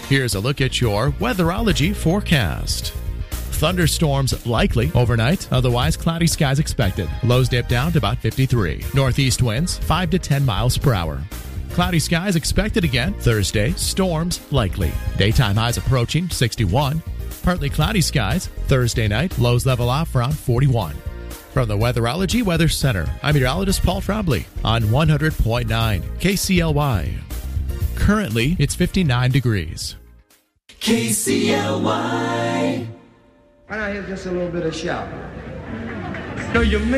Here's a look at your Weatherology forecast. Thunderstorms likely overnight, otherwise cloudy skies expected. Lows dip down to about 53. Northeast winds 5 to 10 miles per hour. Cloudy skies expected again Thursday. Storms likely. Daytime highs approaching 61. Partly cloudy skies Thursday night. Lows level off around 41. From the Weatherology Weather Center, I'm meteorologist Paul Trombley on 100.9 KCLY. Currently, it's 59 degrees. KCLY. Why not hear just a little bit of shout? No, you